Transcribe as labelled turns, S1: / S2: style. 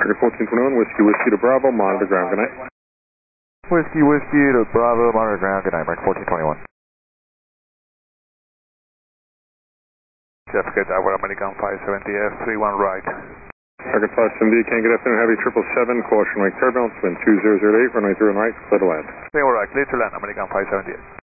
S1: Target 1421, Whiskey to Bravo, monitor ground, good night.
S2: Whiskey to Bravo, monitor ground, good night, Mark 1421.
S3: Jeff, get over American 570, F31 right.
S1: Target 570, can get afternoon, heavy 777, caution wake turbulence, wind 2008, runway 0 right, clear to land.
S3: They were right, clear to land, American 578.